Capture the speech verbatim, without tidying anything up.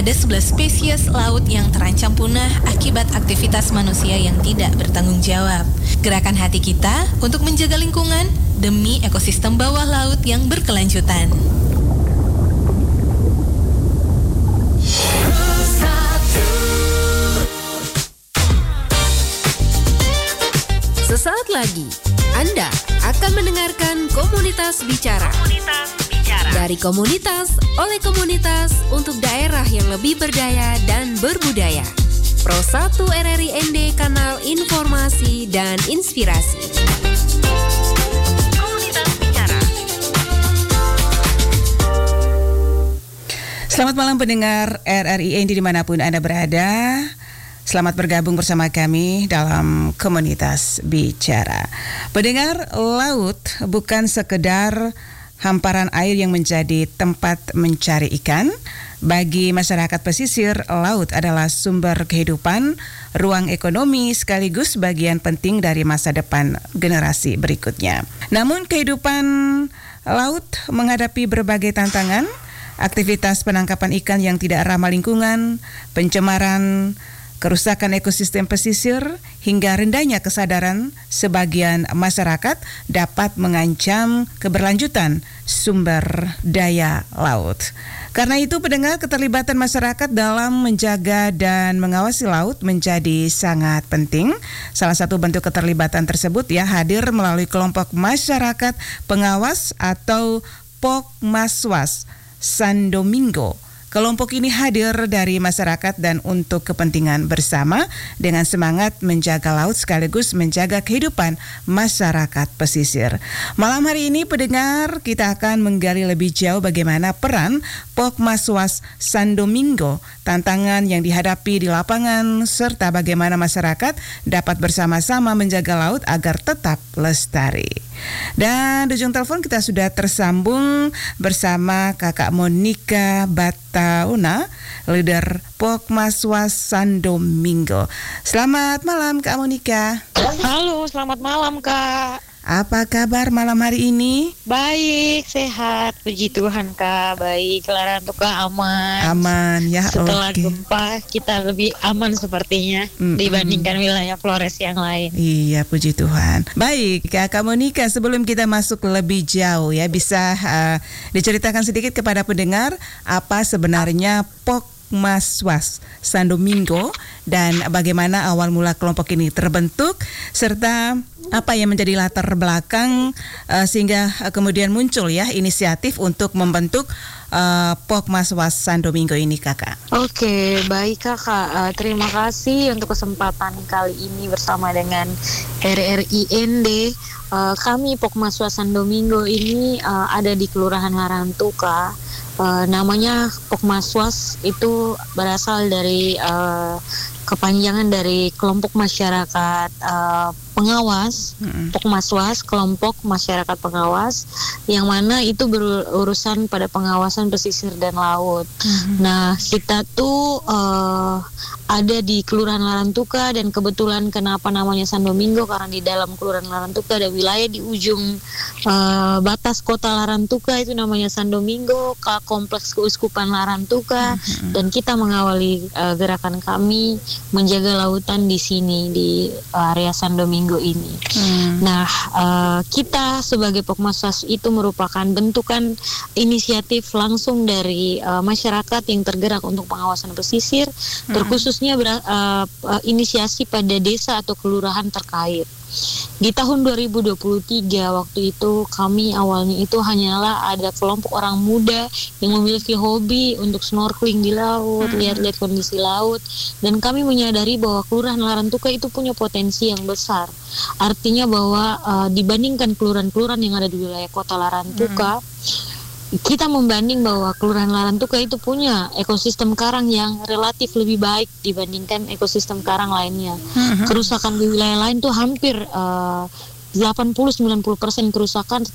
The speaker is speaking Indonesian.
ada sebelas spesies laut yang terancam punah akibat aktivitas manusia yang tidak bertanggung jawab. Gerakan hati kita untuk menjaga lingkungan demi ekosistem bawah laut yang berkelanjutan. Sesaat lagi, Anda akan mendengarkan Komunitas Bicara. Komunitas Bicara. Dari komunitas, oleh komunitas, untuk daerah yang lebih berdaya dan berbudaya. Pro satu R R I N D, kanal informasi dan inspirasi. Komunitas Bicara. Selamat malam pendengar R R I N D dimanapun Anda berada. Selamat bergabung bersama kami dalam Komunitas Bicara. Pendengar, laut bukan sekedar hamparan air yang menjadi tempat mencari ikan. Bagi masyarakat pesisir, laut adalah sumber kehidupan, ruang ekonomi, sekaligus bagian penting dari masa depan generasi berikutnya. Namun kehidupan laut menghadapi berbagai tantangan, aktivitas penangkapan ikan yang tidak ramah lingkungan, pencemaran, kerusakan ekosistem pesisir, hingga rendahnya kesadaran sebagian masyarakat dapat mengancam keberlanjutan sumber daya laut. Karena itu, pendengar, keterlibatan masyarakat dalam menjaga dan mengawasi laut menjadi sangat penting. Salah satu bentuk keterlibatan tersebut ya hadir melalui kelompok masyarakat pengawas atau Pokmaswas San Domingo. Kelompok ini hadir dari masyarakat dan untuk kepentingan bersama dengan semangat menjaga laut sekaligus menjaga kehidupan masyarakat pesisir. Malam hari ini, pendengar, kita akan menggali lebih jauh bagaimana peran Pokmaswas San Domingo, tantangan yang dihadapi di lapangan, serta bagaimana masyarakat dapat bersama-sama menjaga laut agar tetap lestari. Dan di ujung telepon kita sudah tersambung bersama Kakak Monica Batauna, leader Pokmaswas San Domingo. Selamat malam Kak Monica. Halo, selamat malam Kak. Apa kabar malam hari ini? Baik, sehat, puji Tuhan Kak. Baik, Clara untuk Kak aman. Aman ya. Setelah okay. gempa kita lebih aman sepertinya mm-mm. dibandingkan wilayah Flores yang lain. Iya, puji Tuhan. Baik, Kak Monica, sebelum kita masuk lebih jauh ya, bisa uh, diceritakan sedikit kepada pendengar apa sebenarnya Pokmaswas San Domingo dan bagaimana awal mula kelompok ini terbentuk, serta apa yang menjadi latar belakang uh, sehingga uh, kemudian muncul ya inisiatif untuk membentuk uh, Pokmaswas San Domingo ini, Kakak. Oke, baik Kakak. Uh, terima kasih untuk kesempatan kali ini bersama dengan R R I N D. Uh, kami Pokmaswas San Domingo ini uh, ada di Kelurahan Larantuka. Uh, namanya Pokmaswas itu berasal dari uh, kepanjangan dari kelompok masyarakat uh, pengawas, mm-hmm. Pokmaswas, kelompok masyarakat pengawas, yang mana itu berurusan pada pengawasan pesisir dan laut. Mm-hmm. Nah, kita tuh uh, ada di Kelurahan Larantuka, dan kebetulan kenapa namanya San Domingo, karena di dalam Kelurahan Larantuka ada wilayah di ujung uh, batas kota Larantuka, itu namanya San Domingo, kompleks keuskupan Larantuka, mm-hmm. dan kita mengawali uh, gerakan kami menjaga lautan di sini di area San Domingo ini. Hmm. Nah, uh, kita sebagai Pokmaswas itu merupakan bentukan inisiatif langsung dari uh, masyarakat yang tergerak untuk pengawasan pesisir, hmm. terkhususnya ber, uh, uh, inisiasi pada desa atau kelurahan terkait. Di tahun dua ribu dua puluh tiga waktu itu kami awalnya itu hanyalah ada kelompok orang muda yang memiliki hobi untuk snorkeling di laut, hmm. lihat-lihat kondisi laut, dan kami menyadari bahwa Kelurahan Larantuka itu punya potensi yang besar. Artinya bahwa uh, dibandingkan kelurahan-kelurahan yang ada di wilayah kota Larantuka, hmm. kita membanding bahwa Kelurahan Larantuka itu punya ekosistem karang yang relatif lebih baik dibandingkan ekosistem karang lainnya. Mm-hmm. Kerusakan di wilayah lain tuh hampir uh, delapan puluh sampai sembilan puluh persen kerusakan